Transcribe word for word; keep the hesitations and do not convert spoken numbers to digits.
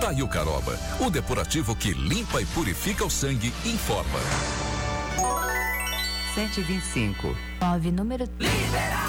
Daí o Caroba, o depurativo que limpa e purifica o sangue, informa. sete vinte e cinco. nove, número... Liberal!